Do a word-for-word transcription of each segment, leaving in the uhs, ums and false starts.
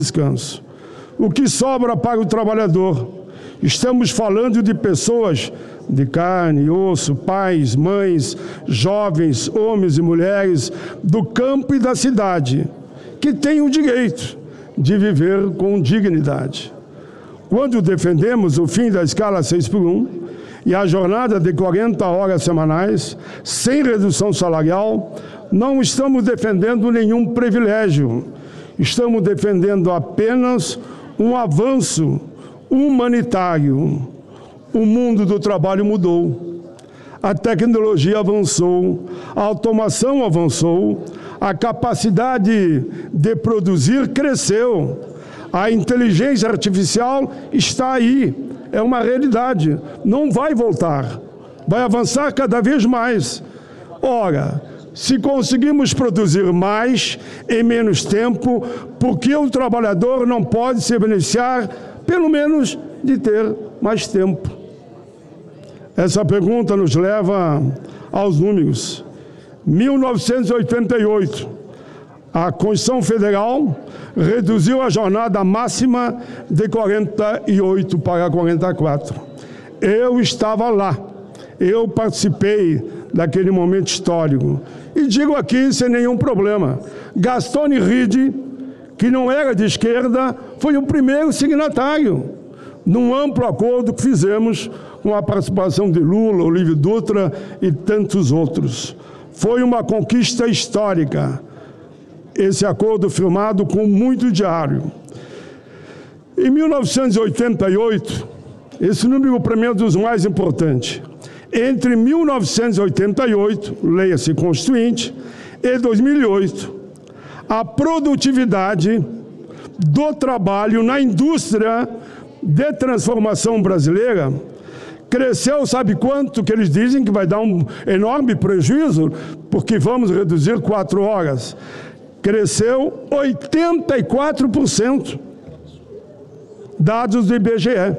descanso. O que sobra para o trabalhador? Estamos falando de pessoas de carne e osso, pais, mães, jovens, homens e mulheres do campo e da cidade, que têm o direito de viver com dignidade. Quando defendemos o fim da escala seis por um e a jornada de quarenta horas semanais, sem redução salarial, não estamos defendendo nenhum privilégio. Estamos defendendo apenas um avanço humanitário. O mundo do trabalho mudou. A tecnologia avançou, a automação avançou, a capacidade de produzir cresceu. A inteligência artificial está aí, é uma realidade, não vai voltar, vai avançar cada vez mais. Ora, se conseguimos produzir mais em menos tempo, por que o trabalhador não pode se beneficiar, pelo menos, de ter mais tempo? Essa pergunta nos leva aos números. mil novecentos e oitenta e oito, a Constituição Federal reduziu a jornada máxima de quarenta e oito para quarenta e quatro. Eu estava lá, eu participei daquele momento histórico. E digo aqui sem nenhum problema, Gastone Ride, que não era de esquerda, foi o primeiro signatário num amplo acordo que fizemos com a participação de Lula, Olívio Dutra e tantos outros. Foi uma conquista histórica, esse acordo firmado com muito diário. Em mil novecentos e oitenta e oito, esse número para mim é um dos mais importantes. Entre mil novecentos e oitenta e oito, leia-se Constituinte, e dois mil e oito, a produtividade do trabalho na indústria de transformação brasileira cresceu, sabe quanto? Que eles dizem que vai dar um enorme prejuízo, porque vamos reduzir quatro horas. Cresceu oitenta e quatro por cento. Dados do I B G E.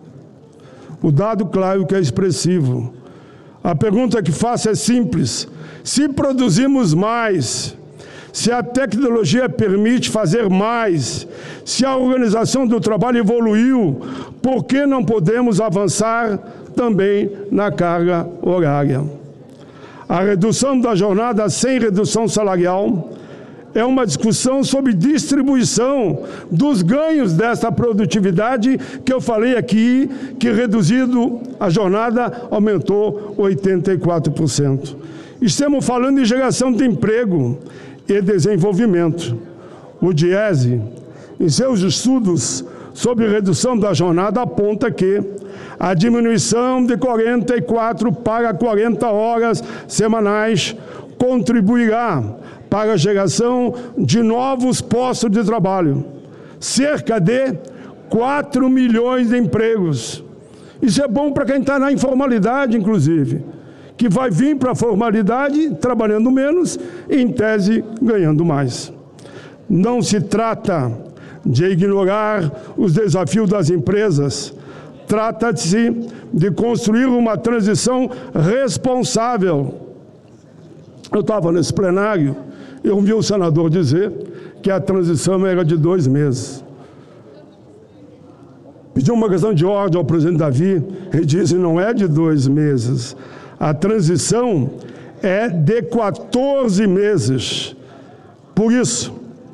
O dado, claro, que é expressivo. A pergunta que faço é simples. Se produzimos mais, se a tecnologia permite fazer mais, se a organização do trabalho evoluiu, por que não podemos avançar também na carga horária? A redução da jornada sem redução salarial é uma discussão sobre distribuição dos ganhos dessa produtividade que eu falei aqui, que reduzido a jornada aumentou oitenta e quatro por cento. Estamos falando de geração de emprego e desenvolvimento. O DIESE, em seus estudos sobre redução da jornada, aponta que a diminuição de quarenta e quatro para quarenta horas semanais contribuirá para a geração de novos postos de trabalho, cerca de quatro milhões de empregos. Isso é bom para quem está na informalidade, inclusive, que vai vir para a formalidade trabalhando menos e, em tese, ganhando mais. Não se trata de ignorar os desafios das empresas, trata-se de construir uma transição responsável. Eu estava nesse plenário, eu ouvi o senador dizer que a transição era de dois meses. Pediu uma questão de ordem ao presidente Davi, ele disse que não é de dois meses. A transição é de quatorze meses. Por isso,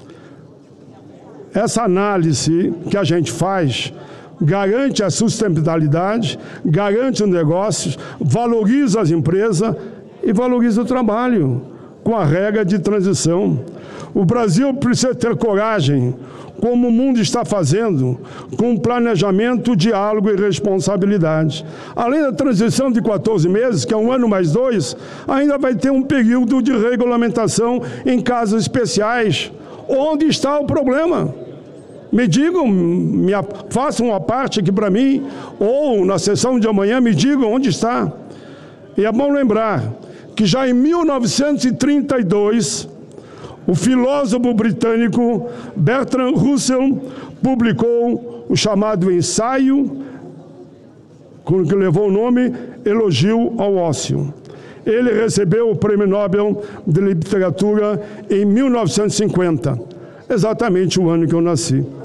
essa análise que a gente faz garante a sustentabilidade, garante os negócios, valoriza as empresas e valoriza o trabalho, com a regra de transição. O Brasil precisa ter coragem, como o mundo está fazendo, com planejamento, diálogo e responsabilidade. Além da transição de quatorze meses, que é um ano mais dois, ainda vai ter um período de regulamentação em casos especiais. Onde está o problema? Me digam, me façam uma parte aqui para mim, ou na sessão de amanhã me digam onde está. E é bom lembrar que já em mil novecentos e trinta e dois, o filósofo britânico Bertrand Russell publicou o chamado ensaio, que levou o nome Elogio ao Ócio. Ele recebeu o Prêmio Nobel de Literatura em mil novecentos e cinquenta. exatamente o ano que eu nasci.